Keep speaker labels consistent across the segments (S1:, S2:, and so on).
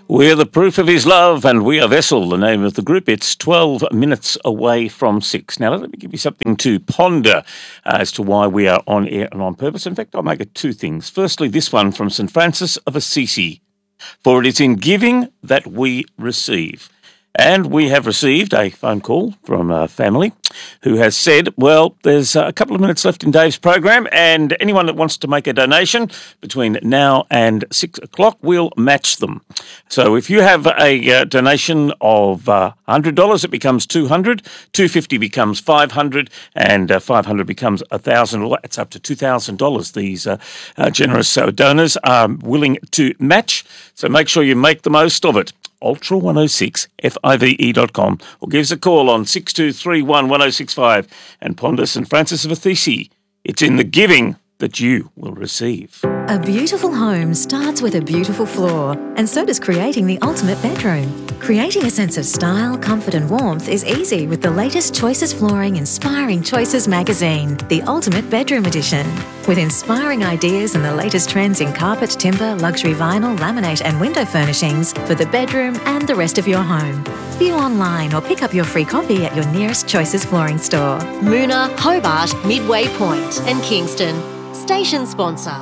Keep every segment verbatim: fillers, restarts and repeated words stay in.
S1: We're the proof of his love, and we are Vessel, the name of the group. It's twelve minutes away from six. Now, let me give you something to ponder as to why we are on air and on purpose. In fact, I'll make it two things. Firstly, this one from Saint Francis of Assisi. For it is in giving that we receive. And we have received a phone call from a family who has said, well, there's a couple of minutes left in Dave's program, and anyone that wants to make a donation between now and six o'clock, we'll match them. So if you have a uh, donation of uh, one hundred dollars, it becomes two hundred dollars, two hundred fifty dollars becomes five hundred dollars, and uh, five hundred dollars becomes one thousand dollars. It's up to two thousand dollars. These uh, uh, generous uh, donors are willing to match, so make sure you make the most of it. Ultra one oh six F I V E dot com, or give us a call on six two three one, one oh six five and ponder Saint Francis of Assisi. It's in the giving that you will receive.
S2: A beautiful home starts with a beautiful floor, and so does creating the ultimate bedroom. Creating a sense of style, comfort and warmth is easy with the latest Choices Flooring Inspiring Choices magazine, the Ultimate Bedroom Edition. With inspiring ideas and the latest trends in carpet, timber, luxury vinyl, laminate and window furnishings for the bedroom and the rest of your home. View online or pick up your free copy at your nearest Choices Flooring store.
S3: Moona, Hobart, Midway Point and Kingston. Station sponsor.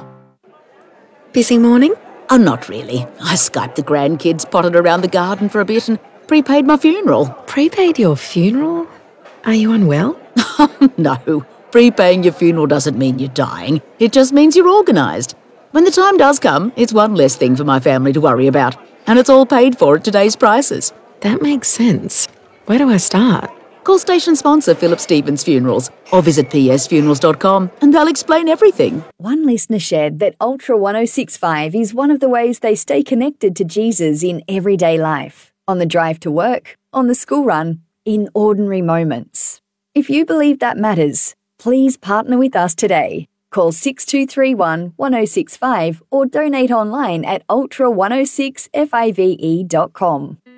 S2: Busy morning?
S4: Oh, not really. I Skyped the grandkids, potted around the garden for a bit and prepaid my funeral.
S2: Prepaid your funeral? Are you unwell?
S4: No. Prepaying your funeral doesn't mean you're dying. It just means you're organised. When the time does come, it's one less thing for my family to worry about. And it's all paid for at today's prices.
S2: That makes sense. Where do I start?
S4: Call station sponsor Philip Stevens Funerals or visit p s funerals dot com and they'll explain everything.
S5: One listener shared that Ultra one oh six point five is one of the ways they stay connected to Jesus in everyday life, on the drive to work, on the school run, in ordinary moments. If you believe that matters, please partner with us today. Call six two three one, one oh six five or donate online at ultra one oh six F I V E dot com.